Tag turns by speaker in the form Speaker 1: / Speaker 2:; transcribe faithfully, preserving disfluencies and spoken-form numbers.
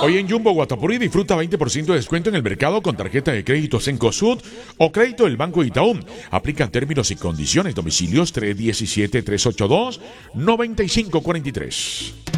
Speaker 1: Hoy en Jumbo Guatapurí disfruta veinte por ciento de descuento en el mercado con tarjeta de crédito Cencosud o crédito del Banco Itaú. Aplican términos y condiciones. Domicilios tres uno siete, tres ocho dos, nueve cinco cuatro tres.